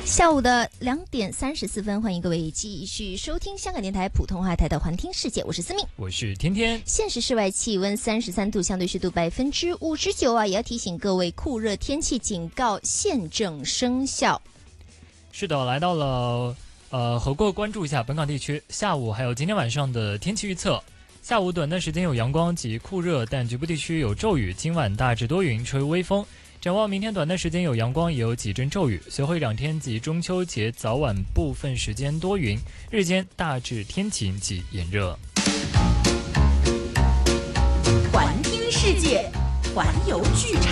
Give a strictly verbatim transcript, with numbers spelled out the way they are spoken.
下午的两点三十四分，欢迎各位继续收听香港电台普通话台的环听世界，我是思敏， 我是天天。 现时室外气温三十三度，相对湿度百分之五十九啊，也要提醒各位，酷热天气警告现正生效。 是的，来到了呃，和过关注一下本港地区下午还有今天晚上的天气预测。下午短暂时间有阳光及酷热，但局部地区有骤雨，今晚大致多云，吹微风。展望明天短暂时间有阳光，也有几阵骤雨，随后一两天及中秋节早晚部分时间多云，日间大致天晴及炎热。 环听世界，环游剧场。